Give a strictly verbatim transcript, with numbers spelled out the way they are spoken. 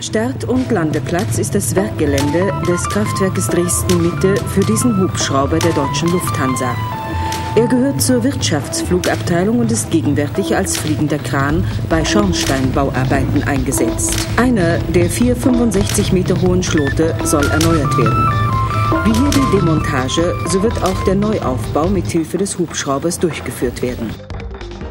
Start- und Landeplatz ist das Werkgelände des Kraftwerkes Dresden-Mitte für diesen Hubschrauber der Deutschen Lufthansa. Er gehört zur Wirtschaftsflugabteilung und ist gegenwärtig als fliegender Kran bei Schornsteinbauarbeiten eingesetzt. Einer der vier fünfundsechzig Meter hohen Schlote soll erneuert werden. Wie hier die Demontage, so wird auch der Neuaufbau mit Hilfe des Hubschraubers durchgeführt werden.